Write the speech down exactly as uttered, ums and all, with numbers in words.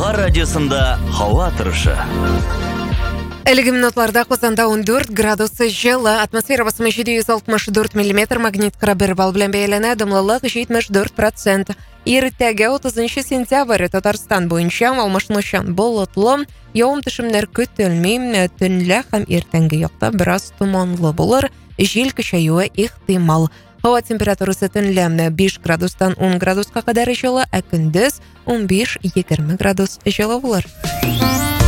Аңлар радиосында һава торышы. Әлеге минутларда Казанда он дүрт градус жылы, атмосфера басымы жеті жүз алтмыш дүрт миллиметр, магнит қырық бір балл белән бәяләнә, дымлылык җитмеш дүрт процент. Иртәгә утызынчы сентябрь Татарстан буенча алмашынучан болытлы, явым-төшемнәр көтелми, төнлә һәм иртәнге якта бераз туманлы булыр, җил көчәюе ихтимал. Һава температурасы төнлә биш градустан он градуска кадәр җылы, ә көндез он биш егерме градус җылы булыр.